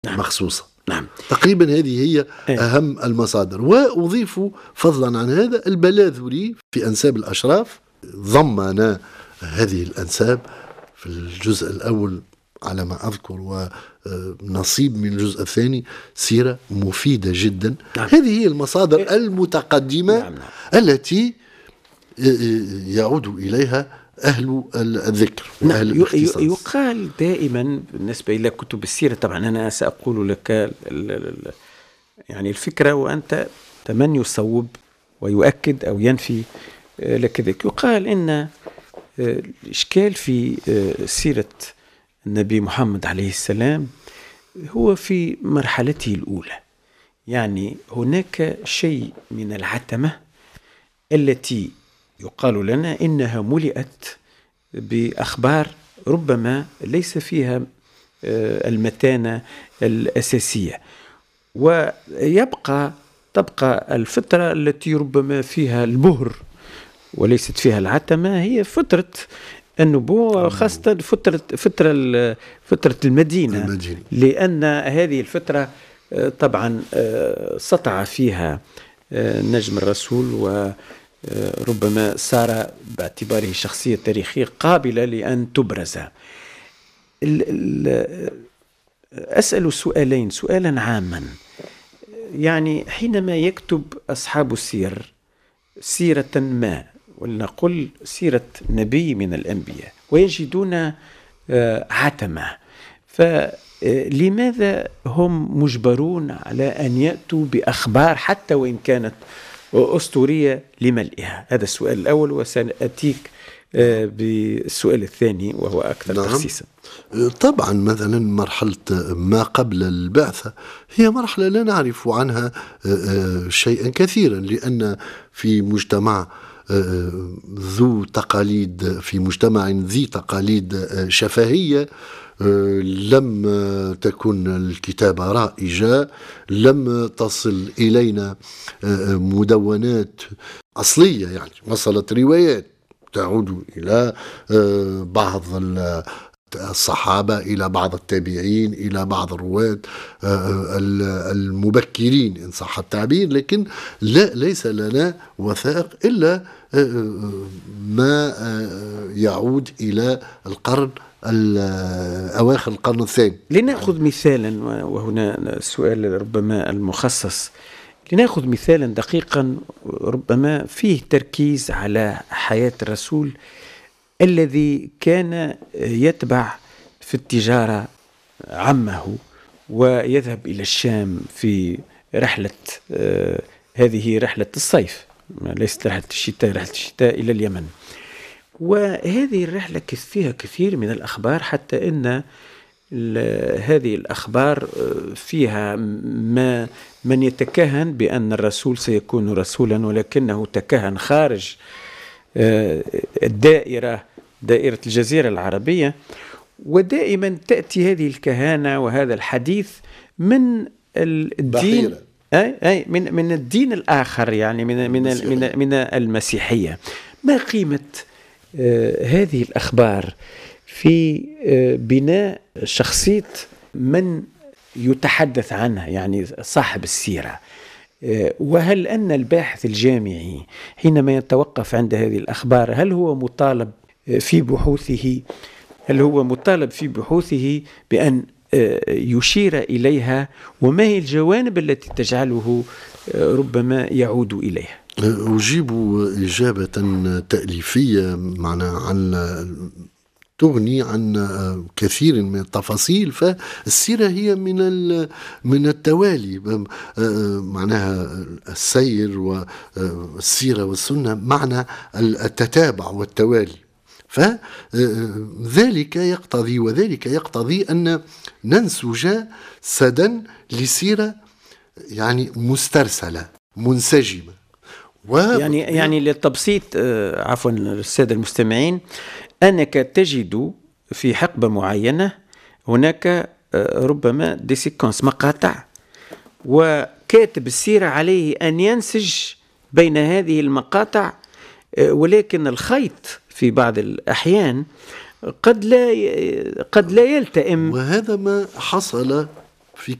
نعم. مخصوصة. نعم. تقريبا هذه هي أهم المصادر. وأضيف فضلا عن هذا البلاذري في أنساب الأشراف ضمن هذه الأنساب في الجزء الأول على ما أذكر، ونصيب من الجزء الثاني سيرة مفيدة جدا. نعم. هذه هي المصادر المتقدمة. نعم. التي يعود إليها أهل الذكر وأهل الاختصاص. يقال دائما بالنسبة إلى كتب السيرة، طبعا أنا سأقول لك يعني الفكرة وأنت من يصوب ويؤكد أو ينفي لك ذلك. يقال إن الإشكال في سيرة النبي محمد عليه السلام هو في مرحلته الأولى، يعني هناك شيء من العتمة التي يقال لنا إنها ملئت بأخبار ربما ليس فيها المتانة الأساسية، تبقى الفترة التي ربما فيها البهر وليست فيها العتمة، هي فترة النبوة، خاصة فترة المدينة. لأن هذه الفترة طبعا سطع فيها نجم الرسول، وربما صار باعتباره شخصية تاريخية قابلة لأن تبرز. أسأل سؤالا عاما، يعني حينما يكتب أصحاب السير سيرة ما، ولنقل سيرة نبي من الأنبياء، ويجدون عتمة، فلماذا هم مجبرون على أن يأتوا بأخبار حتى وإن كانت أسطورية لملئها؟ هذا السؤال الأول، وسأتيك بالسؤال الثاني وهو أكثر تخصيصا. طبعا مثلا مرحلة ما قبل البعثة هي مرحلة لا نعرف عنها شيئا كثيرا، لأن في مجتمع ذو تقاليد، في مجتمع ذي تقاليد شفهية، لم تكن الكتابة رائجة، لم تصل إلينا مدونات أصلية، يعني وصلت روايات تعود إلى بعض الصحابة، إلى بعض التابعين، إلى بعض الرواة المبكرين إن صح التعبير، لكن ليس لنا وثائق إلا ما يعود إلى أواخر القرن الثاني. لنأخذ مثالا، وهنا السؤال ربما المخصص، لنأخذ مثالا دقيقا ربما فيه تركيز على حياة الرسول الذي كان يتبع في التجارة عمه ويذهب إلى الشام في رحلة، هذه رحلة الصيف ليست رحلة الشتاء، رحلة الشتاء إلى اليمن. وهذه الرحلة فيها كثير من الأخبار، حتى أن هذه الأخبار فيها من يتكهن بأن الرسول سيكون رسولا، ولكنه تكهن خارج دائرة الجزيرة العربية. ودائما تأتي هذه الكهانة وهذا الحديث من الدين، من الدين الآخر، يعني من المسيحية. ما قيمة هذه الأخبار في بناء شخصية من يتحدث عنها، يعني صاحب السيرة؟ وهل أن الباحث الجامعي حينما يتوقف عند هذه الأخبار هل هو مطالب في بحوثه بأن يشير إليها، وما هي الجوانب التي تجعله ربما يعود إليها؟ أجيب إجابة تأليفية، تغني عن كثير من التفاصيل. فالسيرة هي من التوالي، معناها السير والسيرة والسنة معنى التتابع والتوالي. فذلك يقتضي أن ننسج سدا لسيرة يعني مسترسلة منسجمة. يعني للتبسيط عفوا السادة المستمعين، أنك تجد في حقبة معينة هناك ربما دي سيكونس، مقاطع، وكاتب السيرة عليه أن ينسج بين هذه المقاطع، ولكن الخيط في بعض الأحيان قد لا يلتئم. وهذا ما حصل